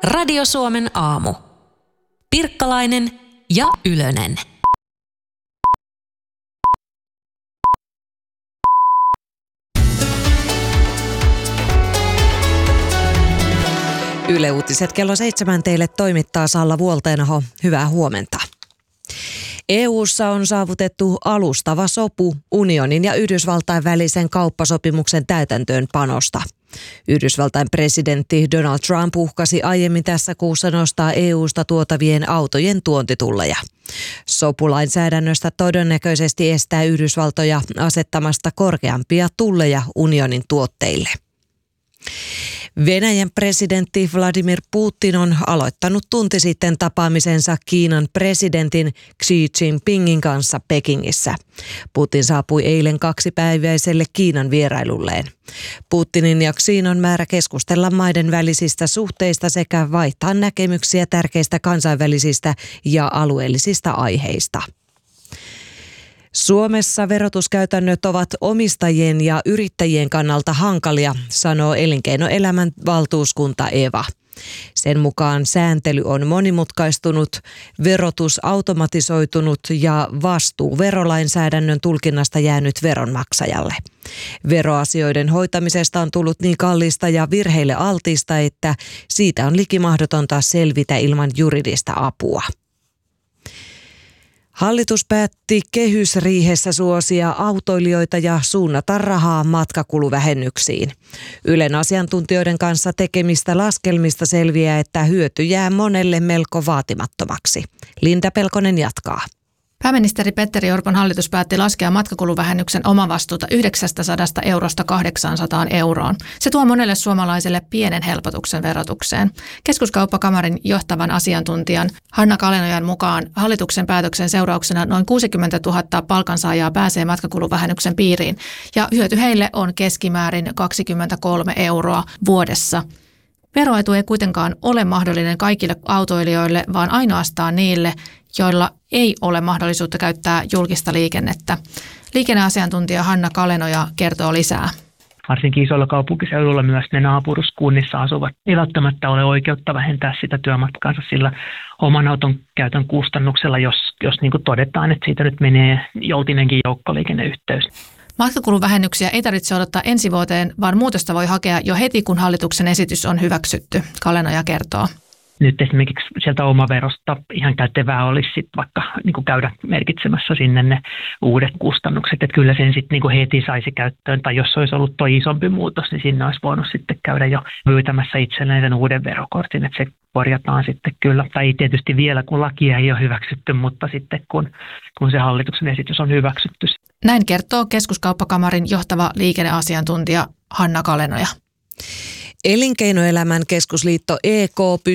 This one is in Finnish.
Radio Suomen aamu. Pirkkalainen ja Ylönen. Yle Uutiset kello 7 teille toimittaa Salla Vuolteenaho. Hyvää huomenta. EU:ssa on saavutettu alustava sopu unionin ja Yhdysvaltain välisen kauppasopimuksen täytäntöönpanosta. Yhdysvaltain presidentti Donald Trump uhkasi aiemmin tässä kuussa nostaa EU:sta tuotavien autojen tuontitulleja. Sopulainsäädännöstä todennäköisesti estää Yhdysvaltoja asettamasta korkeampia tulleja unionin tuotteille. Venäjän presidentti Vladimir Putin on aloittanut tunti sitten tapaamisensa Kiinan presidentin Xi Jinpingin kanssa Pekingissä. Putin saapui eilen 2-päiväiselle Kiinan vierailulleen. Putinin ja Xiin on määrä keskustella maiden välisistä suhteista sekä vaihtaa näkemyksiä tärkeistä kansainvälisistä ja alueellisista aiheista. Suomessa verotuskäytännöt ovat omistajien ja yrittäjien kannalta hankalia, sanoo elinkeinoelämän valtuuskunta EVA. Sen mukaan sääntely on monimutkaistunut, verotus automatisoitunut ja vastuu verolainsäädännön tulkinnasta jäänyt veronmaksajalle. Veroasioiden hoitamisesta on tullut niin kallista ja virheille altista, että siitä on liki mahdotonta selvitä ilman juridista apua. Hallitus päätti kehysriihessä suosia autoilijoita ja suunnata rahaa matkakuluvähennyksiin. Ylen asiantuntijoiden kanssa tekemistä laskelmista selviää, että hyöty jää monelle melko vaatimattomaksi. Linda Pelkonen jatkaa. Pääministeri Petteri Orpon hallitus päätti laskea matkakuluvähennyksen omavastuuta 900 eurosta 800 euroon. Se tuo monelle suomalaiselle pienen helpotuksen verotukseen. Keskuskauppakamarin johtavan asiantuntijan Hanna Kalenojan mukaan hallituksen päätöksen seurauksena noin 60 000 palkansaajaa pääsee matkakuluvähennyksen piiriin ja hyöty heille on keskimäärin 23 euroa vuodessa. Veroetu ei kuitenkaan ole mahdollinen kaikille autoilijoille, vaan ainoastaan niille, joilla ei ole mahdollisuutta käyttää julkista liikennettä. Liikenneasiantuntija Hanna Kalenoja kertoo lisää. Varsinkin isoilla kaupunkiseuduilla myös ne naapuruskunnissa asuvat ei välttämättä ole oikeutta vähentää sitä työmatkaansa sillä oman auton käytön kustannuksella, jos niin kuin todetaan, että siitä nyt menee joutinenkin joukkoliikenneyhteys. Matkakuluvähennyksiä ei tarvitse odottaa ensi vuoteen, vaan muutosta voi hakea jo heti, kun hallituksen esitys on hyväksytty, Kalenoja kertoo. Nyt esimerkiksi sieltä omaverosta ihan kätevää olisi sitten vaikka niin kuin käydä merkitsemässä sinne ne uudet kustannukset, että kyllä sen sitten niin kuin heti saisi käyttöön, tai jos olisi ollut tuo isompi muutos, niin sinne olisi voinut sitten käydä jo pyytämässä itselleen sen uuden verokortin, että se korjataan sitten kyllä, tai tietysti vielä kun lakia ei ole hyväksytty, mutta sitten kun se hallituksen esitys on hyväksytty. Näin kertoo Keskuskauppakamarin johtava liikenneasiantuntija Hanna Kalenoja. Elinkeinoelämän keskusliitto EK